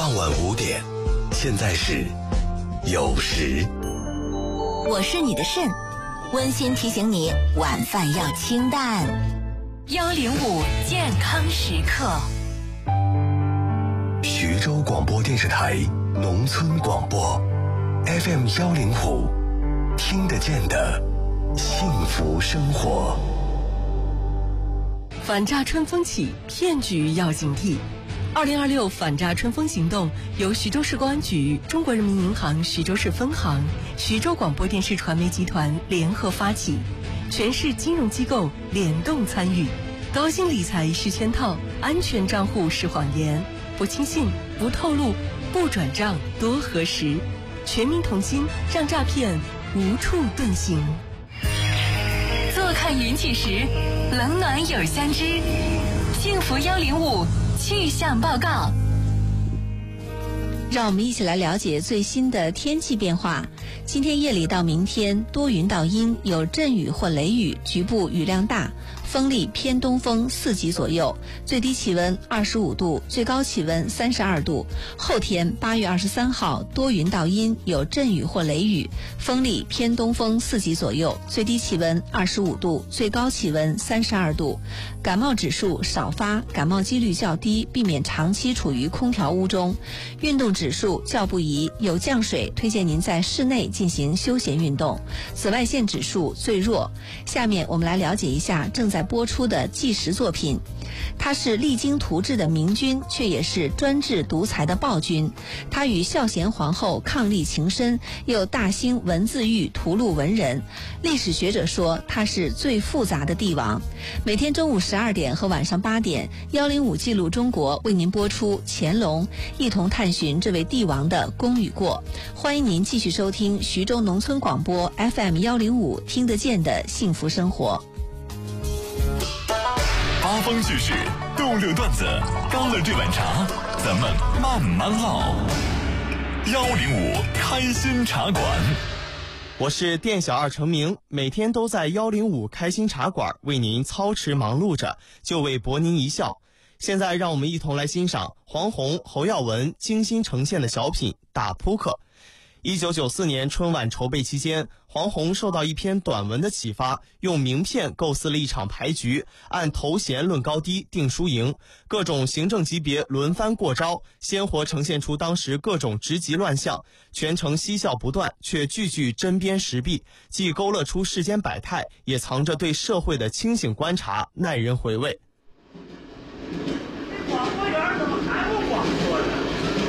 傍晚5点，现在是酉时。 我是你的肾，温馨提醒你晚饭要清淡。105健康时刻。 徐州广播电视台农村广播 FM 105，听得见的幸福生活。 反诈春风起，骗局要警惕。2026反诈春风行动由徐州市公安局、中国人民银行徐州市分行、徐州广播电视传媒集团联合发起，全市金融机构联动参与。高薪理财是圈套，安全账户是谎言，不轻信，不透露，不转账，多核实。全民同心，让诈骗无处遁形。 坐看云起时，冷暖有相知。幸福105气象报告。 让我们一起来了解最新的天气变化。今天夜里到明天多云到阴，有阵雨或雷雨，局部雨量大，风力偏东风4级左右，最低气温25度，最高气温32度。后天8月23号多云到阴，有阵雨或雷雨，风力偏东风4级左右，最低气温25度，最高气温32度。感冒指数少发，感冒几率较低，避免长期处于空调屋中。运动指数较不宜，有降水，推荐您在室内进行休闲运动。紫外线指数最弱。下面我们来了解一下正在播出的纪实作品。他是励精图治的明君，却也是专制独裁的暴君。他与孝贤皇后伉俪情深，又大兴文字狱屠戮文人。历史学者说他是最复杂的帝王。每天中午12点和晚上8点，105记录中国为您播出乾隆，一同探寻这位帝王的功与过。欢迎您继续收听徐州农村广播 FM 105，听得见的幸福生活。 八方趣事，逗乐段子，干了这碗茶，咱们慢慢唠。105开心茶馆， 我是店小二程明，每天都在105开心茶馆为您操持忙碌着，就为博您一笑。现在让我们一同来欣赏黄宏、侯耀文精心呈现的小品《打扑克》。1994年春晚筹备期间，黄宏受到一篇短文的启发，用名片构思了一场牌局，按头衔论高低定输赢，各种行政级别轮番过招，鲜活呈现出当时各种职级乱象，全程嬉笑不断，却句句针砭时弊，既勾勒出世间百态，也藏着对社会的清醒观察，耐人回味。 这广播员怎么还不广播呢？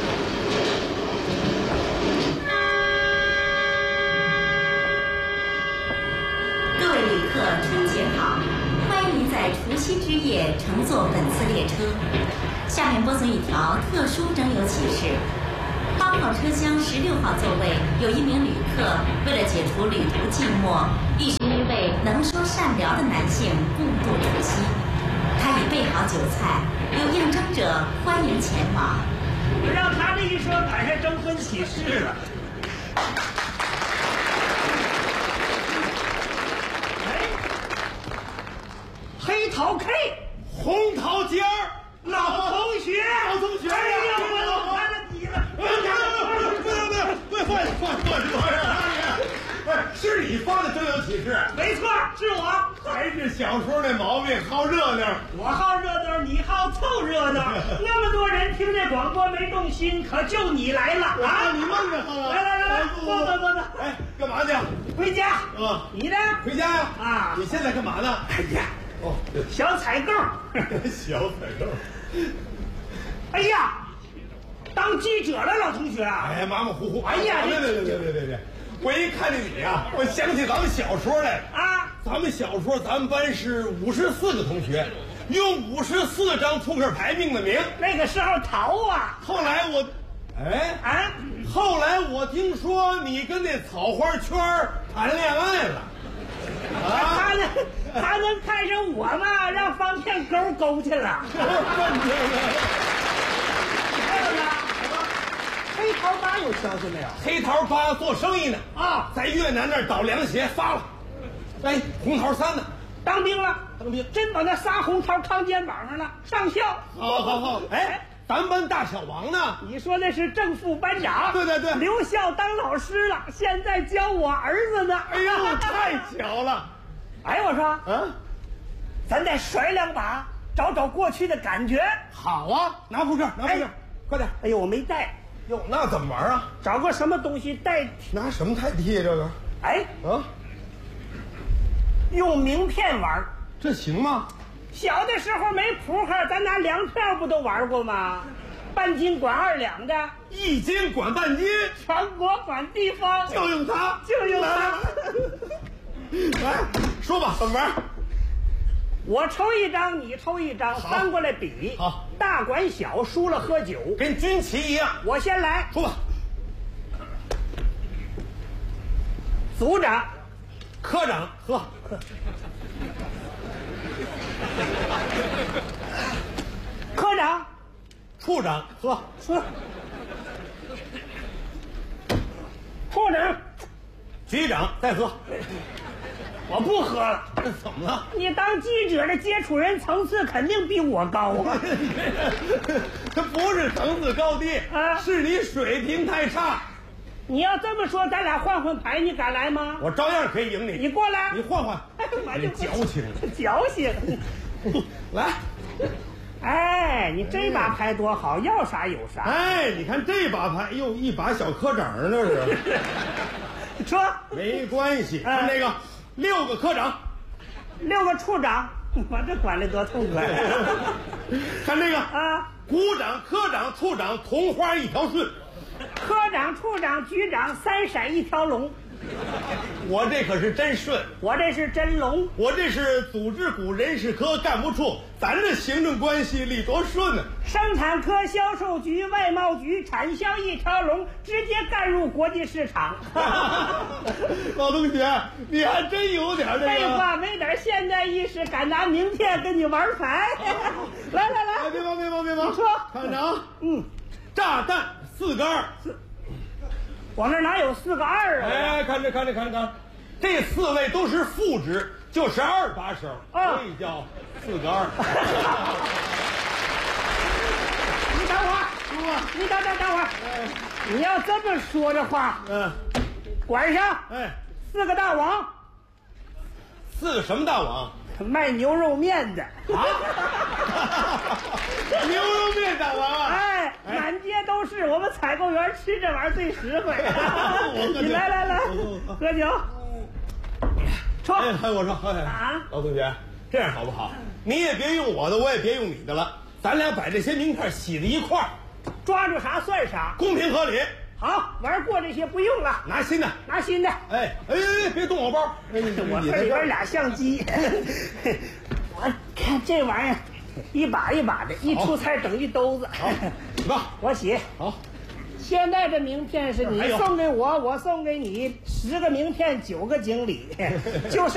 各位旅客，春节好！欢迎您在除夕之夜乘坐本次列车。下面播送一条特殊征友启事：8号车厢16号座位有一名旅客，为了解除旅途寂寞，欲寻一位能说善聊的男性共度除夕。他已备好酒菜，有应征者欢迎前往。 让他这一说，赶上征婚启事了。黑桃 K， 红桃尖儿， 老同学， 哎呀， 我看了你了！ 是你发的征友启事？ 没错，是我。 还是小时候那毛病，好热闹。 我好热闹，你好凑热闹。那么多人听这广播没动心，可就你来了啊！ 你闷着喝。 来，坐。 哎，干嘛去？ 回家。你呢？ 回家呀。 啊， 你现在干嘛呢？ 哎呀，小采购。 小采购。 哎呀，当记者了，老同学。 哎呀，马马虎虎。 哎呀， 别！我一看见你啊，我想起咱们小时候来啊。 咱们小时候，咱们班是54个同学，用54张扑克牌命的名。 那个时候淘啊。 后来我听说你跟那草花圈谈恋爱了。 啊，他能看上我吗？让方片勾去了。还有呢？黑桃八有消息没有？ 黑桃八做生意呢啊， 在越南那儿倒凉鞋发了。哎，红桃三呢？ 当兵了，真把那仨红桃扛肩膀上了，上校。 好。哎， 咱班大小王呢？ 你说那是正副班长， 对对对， 留校当老师了，现在教我儿子呢。 哎呦，太巧了！ 哎，我说， 啊， 咱再甩两把，找找过去的感觉。 好啊，拿扑克，拿扑克，快点！ 哎呦，我没带， 哟，那怎么玩啊？ 找个什么东西代替？ 拿什么代替呀？这个？ 哎， 啊， 用名片玩， 这行吗？ 小的时候没扑克，咱拿粮票不都玩过吗？半斤管2两的 ，1斤管半斤， 全国管地方， 就用它， 就用它。 来，说吧，怎么玩？ 我抽一张，你抽一张，翻过来比。 好， 大管小，输了喝酒， 跟军旗一样。 我先来， 说吧。 组长， 科长，喝。 科长， 处长，喝。 处长， 局长，再喝。 我不喝了。 怎么了？ 你当记者的接触人层次肯定比我高啊！ 这不是层次高低啊， 是你水平太差。 你要这么说，咱俩换换牌，你敢来吗？ 我照样可以赢你。 你过来， 你换换。 你矫情， 矫情。 来， 哎，你这把牌多好，要啥有啥。 哎，你看这把牌，哟，一把小科长那是。 说没关系，看这个，6个科长 ，6个处长，我这管的多痛快。 看这个啊， 股长、科长、处长，同花一条顺。 科长、处长、局长3闪一条龙。 我这可是真顺， 我这是真龙， 我这是组织股人事科干部处，咱这行政关系里多顺呢。 生产科、销售局、外贸局，产销一条龙，直接干入国际市场。 老同学，你还真有点这个。 废话，没点现代意识，敢拿名片跟你玩牌。来来来， 别忙，别忙， 说， 看着啊，炸弹4个2。 我那哪有4个2啊？ 哎，看着，这4位都是副职，就是2把手，所以叫4个2。 你等会儿，你等会儿，你要这么说的话，管上，4个大王 ，4个什么大王？ 卖牛肉面的啊！牛肉面大王啊！ 哎，满街都是，我们采购员吃这玩意儿最实惠。你来，喝酒。说， 我说， 啊， 老同学，这样好不好？你也别用我的，我也别用你的了，咱俩把这些名片洗在一块儿， 抓住啥算啥， 公平合理。 好，玩过这些不用了， 拿新的。哎，别动我包， 我这里边俩相机。我看这玩意儿，一把一把的，一出菜整一兜子。 好，洗吧， 我洗。 好。 现在这名片是你送给我，我送给你，10个名片9个经理，就是。